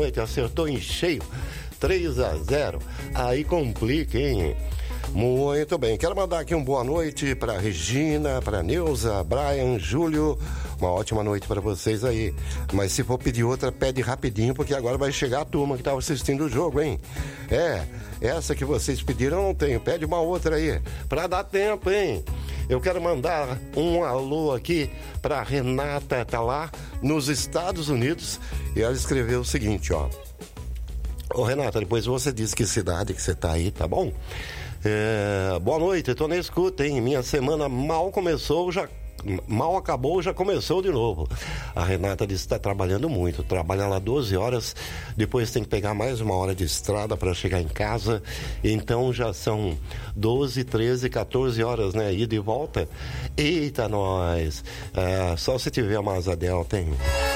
noite, acertou em cheio, 3-0. Aí complica, hein? Muito bem, quero mandar aqui uma boa noite para Regina, para Neuza, Brian, Júlio, uma ótima noite para vocês aí. Mas se for pedir outra, pede rapidinho, porque agora vai chegar a turma que estava assistindo o jogo, hein? Essa que vocês pediram eu não tenho, pede uma outra aí, para dar tempo, hein? Eu quero mandar um alô aqui para Renata, tá lá nos Estados Unidos, e ela escreveu o seguinte, ó. Ô Renata, depois você diz que cidade que você tá aí, tá bom? Boa noite, tô na escuta, hein? Minha semana mal acabou, já começou de novo. A Renata disse que está trabalhando muito, trabalha lá 12 horas, depois tem que pegar mais uma hora de estrada para chegar em casa, então já são 12, 13, 14 horas, né? Ida e volta. Eita, nós! Só se tiver uma asa delta, hein?